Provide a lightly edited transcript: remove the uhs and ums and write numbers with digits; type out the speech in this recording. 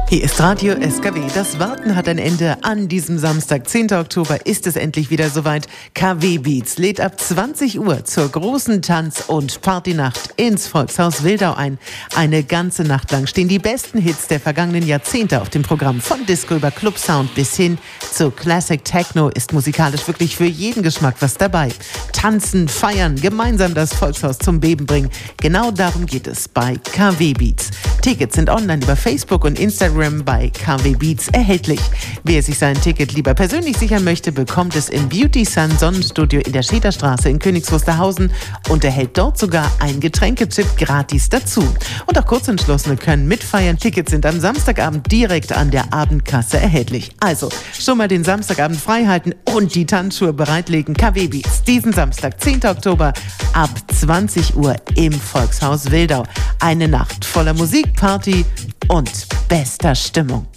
Hier ist Radio SKW. Das Warten hat ein Ende. An diesem Samstag, 10. Oktober, ist es endlich wieder soweit. KW Beats lädt ab 20 Uhr zur großen Tanz- und Partynacht ins Volkshaus Wildau ein. Eine ganze Nacht lang stehen die besten Hits der vergangenen Jahrzehnte auf dem Programm. Von Disco über Clubsound bis hin zu Classic Techno ist musikalisch wirklich für jeden Geschmack was dabei. Tanzen, feiern, gemeinsam das Volkshaus zum Beben bringen. Genau darum geht es bei KW Beats. Tickets sind online über Facebook und Instagram bei KW Beats erhältlich. Wer sich sein Ticket lieber persönlich sichern möchte, bekommt es im Beauty Sun Sonnenstudio in der Schäderstraße in Königs Wusterhausen und erhält dort sogar einen Getränkechip gratis dazu. Und auch Kurzentschlossene können mitfeiern. Tickets sind am Samstagabend direkt an der Abendkasse erhältlich. Also schon mal den Samstagabend frei halten und die Tanzschuhe bereitlegen. KW Beats diesen Samstag, 10. Oktober ab 20 Uhr im Volkshaus Wildau. Eine Nacht voller Musik, Party und bester Stimmung.